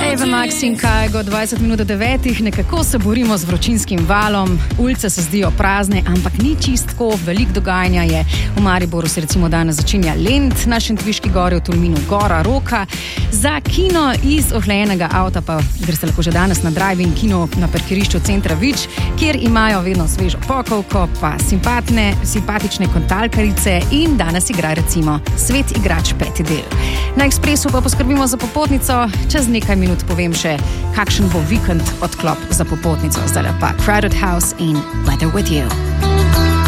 Eva Max in Kajgo, 20 minut do 9, nekako se borimo z vročinskim valom, ulice se zdijo prazne, ampak ni čistko, veliko dogajanja je. V Mariboru se recimo danes začenja Lent, na Šentviški gori, v Tolminu Gora Roka. Za kino iz ohlajenega avta pa greste lahko že danes na drive-in kino na parkirišču centra Vič, kjer imajo vedno svežo pokovko, pa simpatične kontalkarice in danes igra recimo Svet igrač 5. del. Na Ekspresu pa poskrbimo za popotnico, čez nekaj minut povem še, kakšen bo vikend odklop za popotnico. Zdaj pa Crowded House in Weather With You.